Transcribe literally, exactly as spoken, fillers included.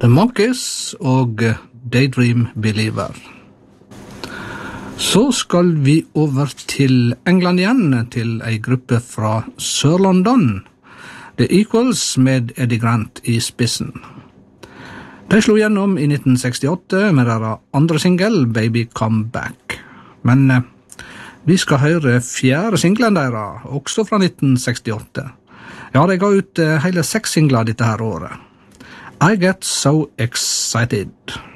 The Monkees og Daydream Believer. Så skal vi over til England igjen, til en gruppe fra Sør-London, The Equals med Eddie Grant i spissen. De slo gjennom i nitten sekstiåtte med deres andre single, Baby Come Back. Men eh, vi skal høre fjerde singlen deres, også fra nitten sekstiåtte. Ja, de ga ut eh, hele seks singler dette her året. I Get So Excited.